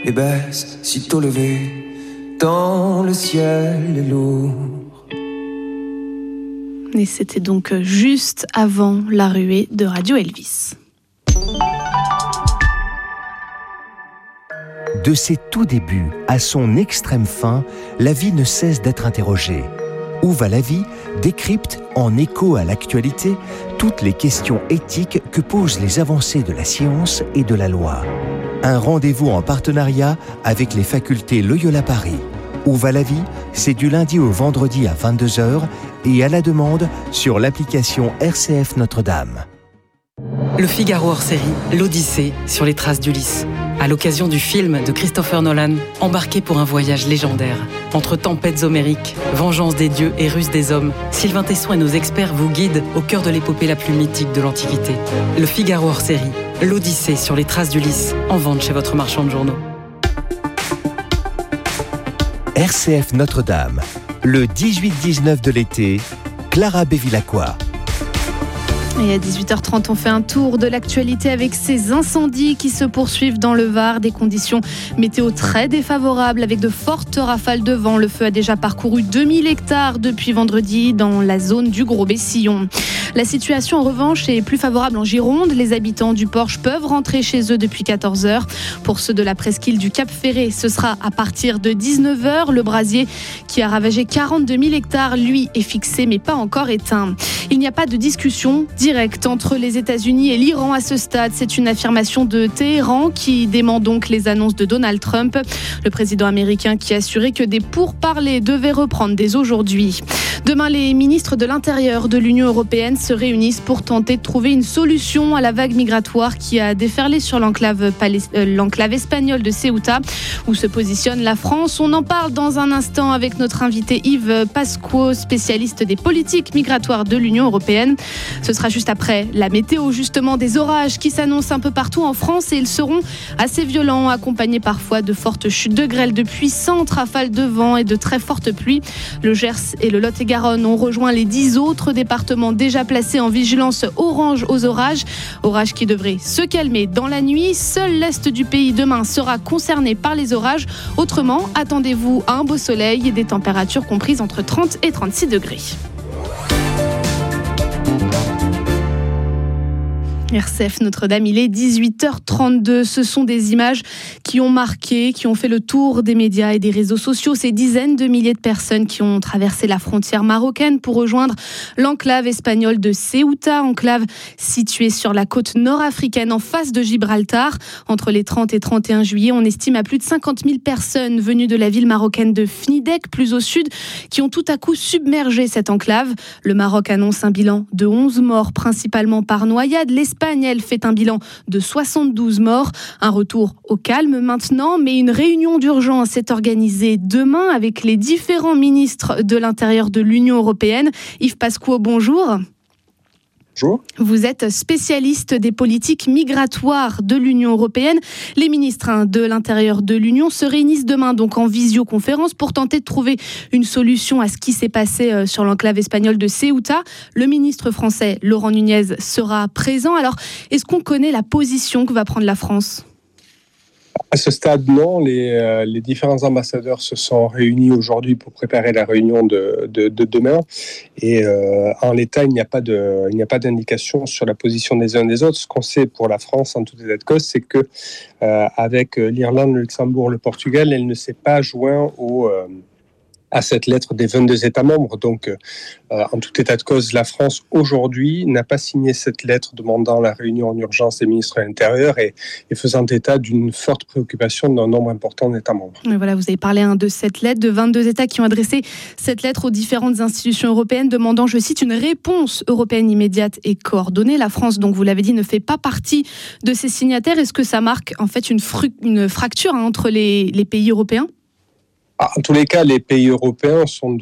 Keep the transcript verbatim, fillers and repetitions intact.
et baisse sitôt levé dans le ciel est lourd. Et c'était donc juste avant la ruée de Radio Elvis. De ses tout débuts à son extrême fin, la vie ne cesse d'être interrogée. Où va la vie décrypte, en écho à l'actualité, toutes les questions éthiques que posent les avancées de la science et de la loi. Un rendez-vous en partenariat avec les facultés Loyola Paris. Où va la vie ? C'est du lundi au vendredi à vingt-deux heures et à la demande sur l'application R C F Notre-Dame. Le Figaro hors série, l'Odyssée sur les traces d'Ulysse. À l'occasion du film de Christopher Nolan, embarqué pour un voyage légendaire. Entre tempêtes homériques, vengeance des dieux et ruse des hommes, Sylvain Tesson et nos experts vous guident au cœur de l'épopée la plus mythique de l'Antiquité. Le Figaro hors série, l'Odyssée sur les traces d'Ulysse, en vente chez votre marchand de journaux. R C F Notre-Dame, le dix-huit dix-neuf de l'été, Clara Bevilacqua. Et à dix-huit heures trente, on fait un tour de l'actualité avec ces incendies qui se poursuivent dans le Var. Des conditions météo très défavorables avec de fortes rafales de vent. Le feu a déjà parcouru deux mille hectares depuis vendredi dans la zone du Gros-Bessillon. La situation, en revanche, est plus favorable en Gironde. Les habitants du Porche peuvent rentrer chez eux depuis quatorze heures. Pour ceux de la presqu'île du Cap-Ferré, ce sera à partir de dix-neuf heures. Le brasier, qui a ravagé quarante-deux mille hectares, lui, est fixé mais pas encore éteint. Il n'y a pas de discussion directe entre les États-Unis et l'Iran à ce stade. C'est une affirmation de Téhéran qui dément donc les annonces de Donald Trump. Le président américain qui a assuré que des pourparlers devaient reprendre dès aujourd'hui. Demain, les ministres de l'Intérieur de l'Union européenne se réunissent pour tenter de trouver une solution à la vague migratoire qui a déferlé sur l'enclave, palest... euh, l'enclave espagnole de Ceuta, où se positionne la France. On en parle dans un instant avec notre invité Yves Pasquot, spécialiste des politiques migratoires de l'Union européenne. Ce sera juste après la météo, justement, des orages qui s'annoncent un peu partout en France et ils seront assez violents, accompagnés parfois de fortes chutes de grêle, de puissantes rafales de vent et de très fortes pluies. Le Gers et le Lot-et-Garonne ont rejoint les dix autres départements déjà placés en vigilance orange aux orages. Orages qui devraient se calmer dans la nuit. Seul l'est du pays demain sera concerné par les orages. Autrement, attendez-vous à un beau soleil et des températures comprises entre trente et trente-six degrés. R C F Notre-Dame, il est dix-huit heures trente-deux. Ce sont des images qui ont marqué, qui ont fait le tour des médias et des réseaux sociaux. Ces dizaines de milliers de personnes qui ont traversé la frontière marocaine pour rejoindre l'enclave espagnole de Ceuta, enclave située sur la côte nord-africaine en face de Gibraltar. Entre les trente et trente et un juillet, on estime à plus de cinquante mille personnes venues de la ville marocaine de Fnidek, plus au sud, qui ont tout à coup submergé cette enclave. Le Maroc annonce un bilan de onze morts, principalement par noyade. L'Espagne Elle fait un bilan de soixante-douze morts. Un retour au calme maintenant, mais une réunion d'urgence est organisée demain avec les différents ministres de l'Intérieur de l'Union européenne. Yves Pasquot, bonjour. Bonjour. Vous êtes spécialiste des politiques migratoires de l'Union européenne. Les ministres hein, de l'Intérieur de l'Union se réunissent demain donc en visioconférence pour tenter de trouver une solution à ce qui s'est passé euh, sur l'enclave espagnole de Ceuta. Le ministre français Laurent Nunez sera présent. Alors, est-ce qu'on connaît la position que va prendre la France ? À ce stade, non. Les, euh, les différents ambassadeurs se sont réunis aujourd'hui pour préparer la réunion de, de, de demain. Et euh, en l'état, il n'y a pas de, il n'y a pas d'indication sur la position des uns des autres. Ce qu'on sait pour la France, en tout état de cause, c'est que euh, avec l'Irlande, le Luxembourg, le Portugal, elle ne s'est pas joint au euh, à cette lettre des vingt-deux États membres. Donc, euh, en tout état de cause, la France, aujourd'hui, n'a pas signé cette lettre demandant la réunion en urgence des ministres de l'Intérieur et, et faisant état d'une forte préoccupation d'un nombre important d'États membres. Et voilà, vous avez parlé hein, de cette lettre, de vingt-deux États qui ont adressé cette lettre aux différentes institutions européennes, demandant, je cite, une réponse européenne immédiate et coordonnée. La France, donc, vous l'avez dit, ne fait pas partie de ces signataires. Est-ce que ça marque, en fait, une, fru- une fracture hein, entre les, les pays européens ? En tous les cas, les pays européens sont